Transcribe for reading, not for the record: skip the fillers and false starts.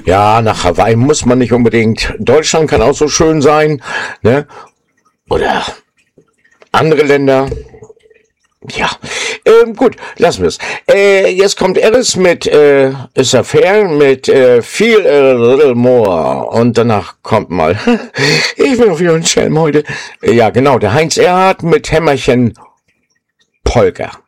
Ja, nach Hawaii muss man nicht unbedingt. Deutschland kann auch so schön sein, ne? Oder andere Länder. Ja, gut, lassen wir es. Jetzt kommt Alice mit Is a Fair mit Feel a Little More und danach kommt mal ich bin wieder ein Schelm heute. Ja, genau, der Heinz Erhardt mit Hämmerchen Polka.